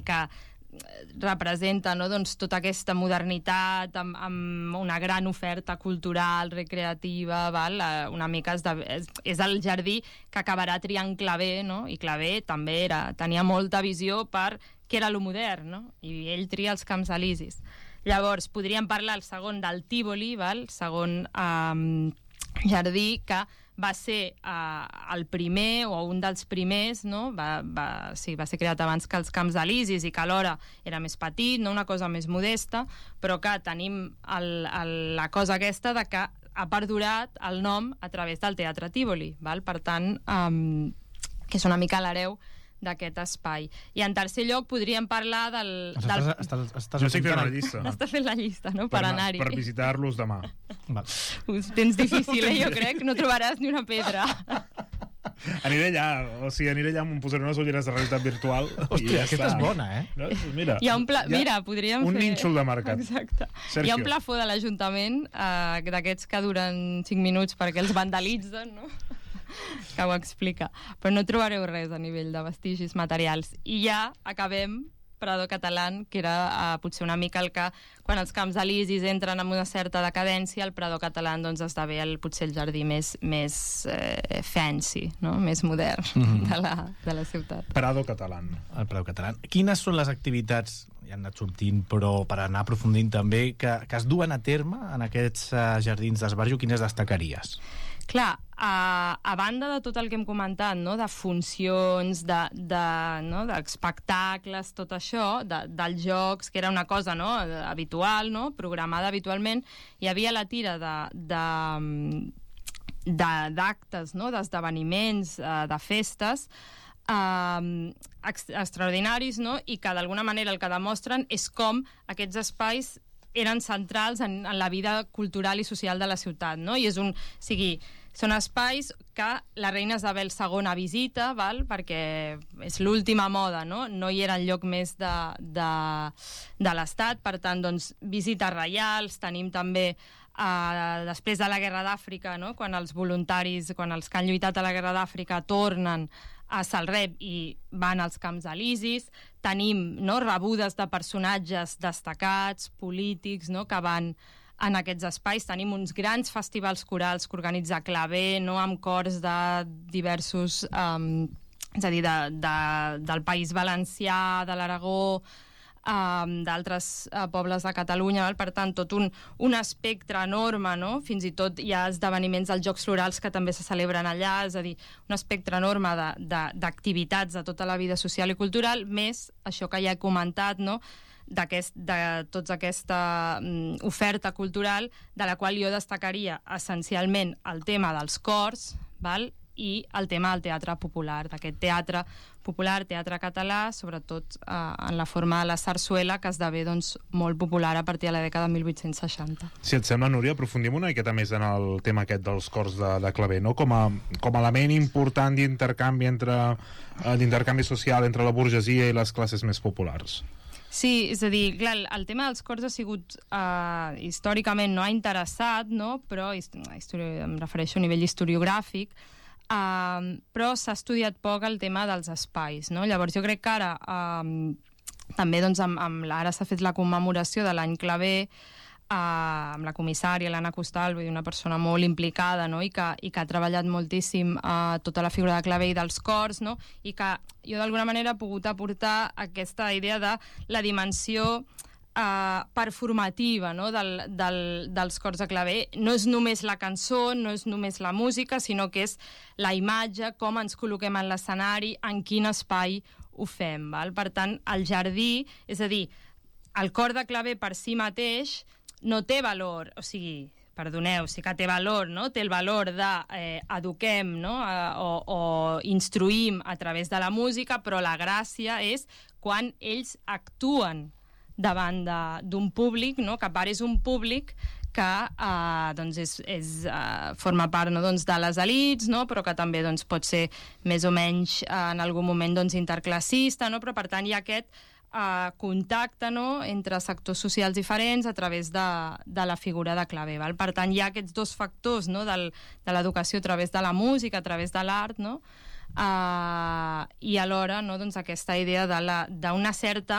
que representa, no, doncs, tota aquesta modernitat amb una gran oferta cultural, recreativa, val? Una mica és el jardí que acabarà triant Clavé, no? I Clavé també tenia molta visió per què era lo modern, no? I ell tria els Camps Elisis. Llavors, podríem parlar el segon del Tívoli, val? Segon jardí que va ser el primer o un dels primers, no? Va ser creat abans que els Camps Elisis i que alhora era més petit, no? Una cosa més modesta, però que tenim la cosa aquesta de que ha perdurat el nom a través del Teatre Tívoli, val? Per tant, que és una mica l'hereu d'aquest espai. I en tercer lloc podríem parlar del... Jo estic fent la llista. Estàs fent la llista, no? Per anar-hi. Per visitar-los demà. Ho tens difícil, jo crec. No trobaràs ni una pedra. Aniré allà, em posaré unes ulleres de realitat virtual. Hòstia, aquesta és bona, No? Mira, podríem un fer... nínxol de mercat. Exacte. Sergio. Hi ha un plafó de l'Ajuntament d'aquests que duren 5 minuts perquè els vandalitzen, no? Que ho explica. Però no trobareu res a nivell de vestigis materials. I ja acabem Prado Catalán, que era potser una mica el que, quan els Camps Elisis entren en una certa decadència, el Prado Catalán doncs, esdevé potser el jardí més fancy, no? Més modern de la ciutat. Prado Catalán. El Prado Catalán. Quines són les activitats, ja han anat sortint, però per anar aprofundint també, que es duen a terme en aquests jardins d'esbarjo, quines destacaries? Clar, a banda de tot el que hem comentat, no? De funcions, d'espectacles, tot això, dels jocs, que era una cosa, no? Habitual, no? Programada habitualment, hi havia la tira d'actes, no? D'esdeveniments, de festes, extraordinaris, no? I que d'alguna manera el que demostren és com aquests espais eren centrals en la vida cultural i social de la ciutat, no? I són espais que la reina Isabel II visita, val? Perquè és l'última moda, no? No hi era enlloc més de l'Estat, per tant, doncs, visites reials, tenim també després de la Guerra d'Àfrica, no? Quan els voluntaris, quan els que han lluitat a la Guerra d'Àfrica tornen a Salreb i van als Camps Elisis, tenim, no? Rebudes de personatges destacats, polítics, no? Que van en aquests espais. Tenim uns grans festivals corals que organitza Clavé, no? Amb cors de diversos, és a dir, del País Valencià, de l'Aragó, d'altres pobles de Catalunya, val? Per tant, tot un espectre enorme, no? Fins i tot hi ha esdeveniments dels Jocs Florals que també se celebren allà, és a dir, un espectre enorme d'activitats de tota la vida social i cultural, més això que ja he comentat, no? De tota aquesta oferta cultural, de la qual jo destacaria essencialment el tema dels cors, val? I el tema del teatre popular, d'aquest teatre popular, teatre català, sobretot en la forma de la sarsuela, que esdevé doncs, molt popular a partir de la dècada de 1860. Si et sembla, Núria, aprofundim una miqueta més en el tema aquest dels cors de Clavé, no? Com a element important d'intercanvi social entre la burgesia i les classes més populars. Sí, és a dir, clar, el tema dels cors ha sigut històricament no ha interessat, no? Però em refereixo a nivell historiogràfic, però s'ha estudiat poc el tema dels espais, no? Llavors jo crec que ara també doncs, ara s'ha fet la commemoració de l'any Clavé, amb la comissària l'Anna Costal, vull dir, una persona molt implicada, no? I que ha treballat moltíssim tota la figura de Clavé i dels cors, no? I que jo d'alguna manera he pogut aportar aquesta idea de la dimensió performativa, no? dels cors de Clavé. No és només la cançó, no és només la música, sinó que és la imatge, com ens col·loquem en l'escenari, en quin espai ho fem, val? Per tant, el jardí, és a dir, el cor de Clavé per si mateix no té valor, o sigui, perdoneu, sí que té valor, no? Té el valor d'eduquem, no? O instruïm a través de la música, però la gràcia és quan ells actuen davant d'un públic, no? Que a part és un públic que doncs forma part, no? Doncs de les elits, no? Però que també doncs, pot ser més o menys en algun moment doncs, interclassista, no? Però per tant hi ha aquest contacte, no? Entre sectors socials diferents a través de la figura de Clavé, val? Per tant hi ha aquests dos factors, no? De l'educació a través de la música, a través de l'art, no? I alhora, no? Doncs aquesta idea d'una certa